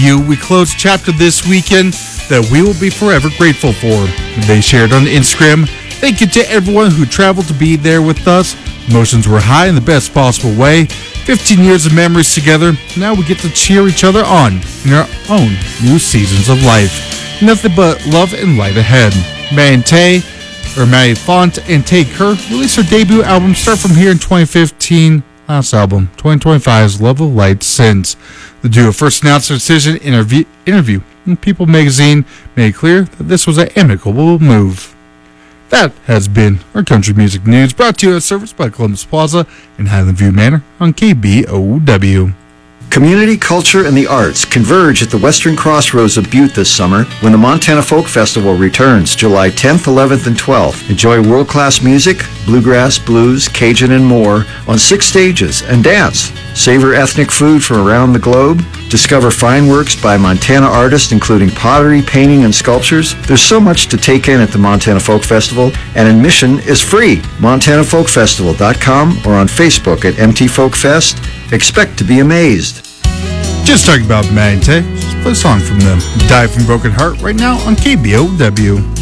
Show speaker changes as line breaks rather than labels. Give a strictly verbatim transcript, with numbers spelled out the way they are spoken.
You, we close chapter this weekend that we will be forever grateful for. They shared on Instagram. Thank you to everyone who traveled to be there with us. Emotions were high in the best possible way. fifteen years of memories together. Now we get to cheer each other on in our own new seasons of life. Nothing but love and light ahead. May and Tay, or May Font and Tay Kerr released her debut album Start From Here in twenty fifteen. Last album, twenty twenty-five's Love of Light Since. The duo first announced their decision in an interview in People magazine made it clear that this was an amicable move. That has been our country music news, brought to you at service by Columbus Plaza in Highland View Manor on K B O W.
Community, culture, and the arts converge at the Western Crossroads of Butte this summer when the Montana Folk Festival returns July tenth, eleventh, and twelfth. Enjoy world-class music, bluegrass, blues, Cajun, and more on six stages, and dance. Savor ethnic food from around the globe. Discover fine works by Montana artists, including pottery, painting, and sculptures. There's so much to take in at the Montana Folk Festival, and admission is free. montana folk festival dot com or on Facebook at M T Folk Fest. Expect to be amazed.
Just talking about May and Tay, let's play a song from them. Die from Broken Heart right now on K B O W.